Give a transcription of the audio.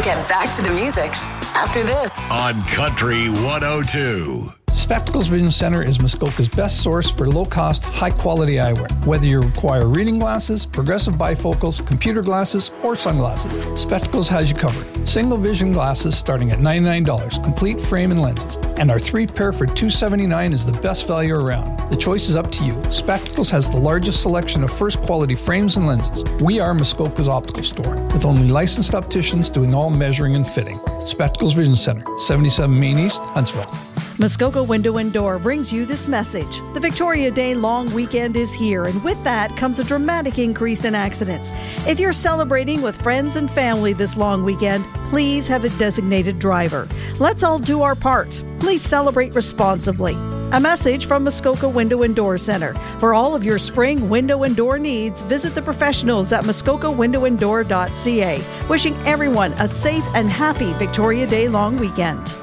We'll get back to the music after this on Country 102. Spectacles Vision Center is Muskoka's best source for low-cost, high-quality eyewear. Whether you require reading glasses, progressive bifocals, computer glasses, or sunglasses, Spectacles has you covered. Single vision glasses starting at $99, complete frame and lenses. And our 3-pair for $279 is the best value around. The choice is up to you. Spectacles has the largest selection of first-quality frames and lenses. We are Muskoka's optical store, with only licensed opticians doing all measuring and fitting. Spectacles Vision Center, 77 Main East, Huntsville. Muskoka Window and Door brings you this message. The Victoria Day long weekend is here, and with that comes a dramatic increase in accidents. If you're celebrating with friends and family this long weekend, please have a designated driver. Let's all do our part. Please celebrate responsibly. A message from Muskoka Window and Door Center. For all of your spring window and door needs, visit the professionals at muskokawindowanddoor.ca. Wishing everyone a safe and happy Victoria Day long weekend.